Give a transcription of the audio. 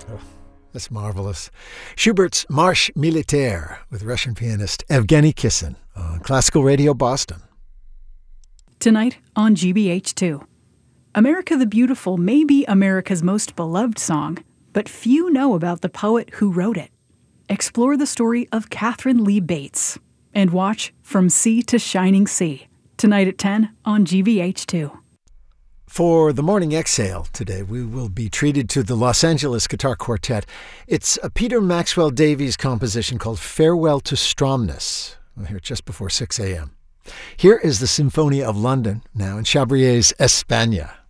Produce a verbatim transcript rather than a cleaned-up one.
Oh, that's marvelous. Schubert's Marche Militaire with Russian pianist Evgeny Kissin on Classical Radio Boston. Tonight on G B H two. America the Beautiful may be America's most beloved song, but few know about the poet who wrote it. Explore the story of Catherine Lee Bates and watch From Sea to Shining Sea, tonight at ten on G B H two. For the morning exhale today, we will be treated to the Los Angeles Guitar Quartet. It's a Peter Maxwell Davies composition called Farewell to Stromness. We'll hear it just before six a.m. Here is the Symphony of London, now in Chabrier's España.